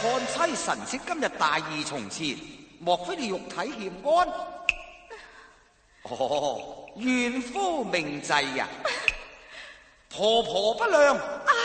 看妻神色今日大義從前，莫非你肉體欠安？哦，怨夫命制呀！婆婆不良。 哎